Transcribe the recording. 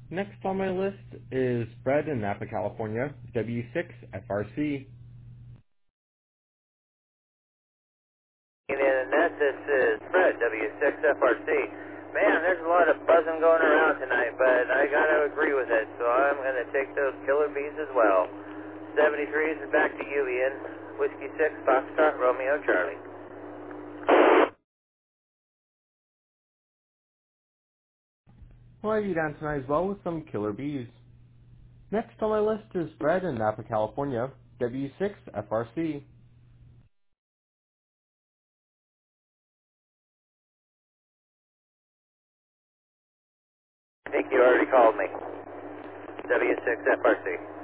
Next on my list is Fred in Napa, California, W6FRC. And this is Fred, W6FRC. Man, there's a lot of buzzing going around tonight, but I gotta agree with it, so I'm gonna take those killer bees as well. 73s is back to you, Ian. Whiskey 6, Foxtrot, Romeo, Charlie. Well, I have you down tonight as well with some killer bees. Next on my list is Fred in Napa, California, W6FRC. I think you already called me. W6FRC.